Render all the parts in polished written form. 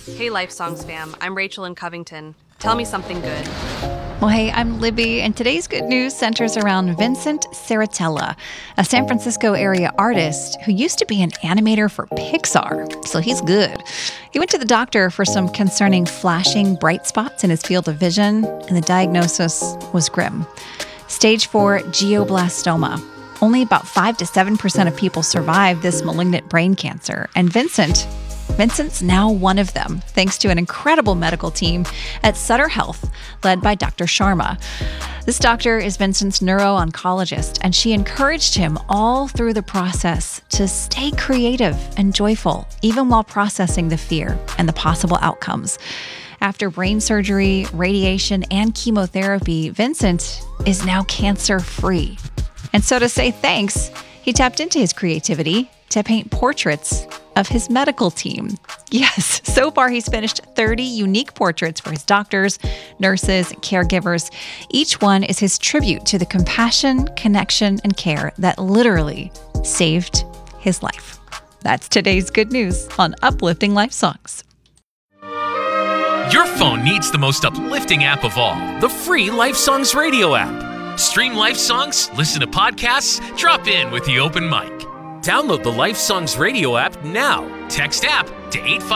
Hey Life Songs fam, I'm Rachel in Covington. Tell me something good. Well, hey, I'm Libby, and today's good news centers around Vincent Saratella, a San Francisco area artist who used to be an animator for Pixar, so he's good. He went to the doctor for some concerning flashing bright spots in his field of vision, and the diagnosis was grim. Stage 4 glioblastoma. Only about 5 to 7% of people survive this malignant brain cancer, and Vincent's now one of them, thanks to an incredible medical team at Sutter Health, led by Dr. Sharma. This doctor is Vincent's neuro-oncologist, and she encouraged him all through the process to stay creative and joyful, even while processing the fear and the possible outcomes. After brain surgery, radiation, and chemotherapy, Vincent is now cancer-free. And so to say thanks, he tapped into his creativity to paint portraits of his medical team. Yes, so far he's finished 30 unique portraits for his doctors, nurses, and caregivers. Each one is his tribute to the compassion, connection, and care that literally saved his life. That's today's good news on Uplifting Life Songs. Your phone needs the most uplifting app of all, the free Life Songs radio app. Stream Life Songs, listen to podcasts, drop in with the open mic. Download the Life Songs radio app now. Text app to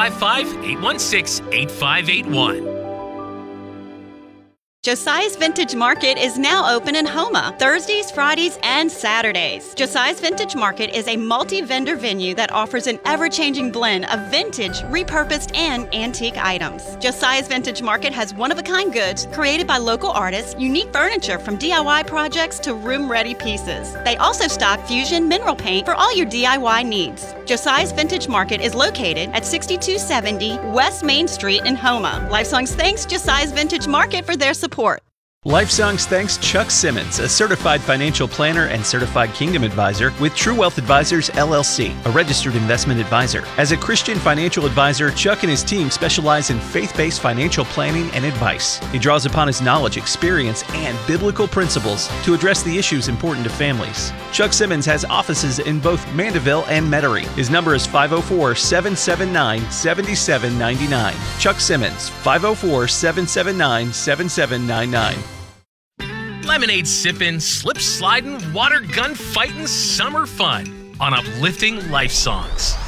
855-816-8581. Josiah's Vintage Market is now open in Houma, Thursdays, Fridays, and Saturdays. Josiah's Vintage Market is a multi-vendor venue that offers an ever-changing blend of vintage, repurposed, and antique items. Josiah's Vintage Market has one-of-a-kind goods created by local artists, unique furniture from DIY projects to room-ready pieces. They also stock Fusion mineral paint for all your DIY needs. Josiah's Vintage Market is located at 6270 West Main Street in Houma. Lifesongs thanks Josiah's Vintage Market for their support. LifeSongs thanks Chuck Simmons, a certified financial planner and certified Kingdom advisor with True Wealth Advisors, LLC, a registered investment advisor. As a Christian financial advisor, Chuck and his team specialize in faith-based financial planning and advice. He draws upon his knowledge, experience, and biblical principles to address the issues important to families. Chuck Simmons has offices in both Mandeville and Metairie. His number is 504-779-7799. Chuck Simmons, 504-779-7799. Lemonade sipping, slip sliding, water gun fighting, summer fun on Uplifting Life Songs.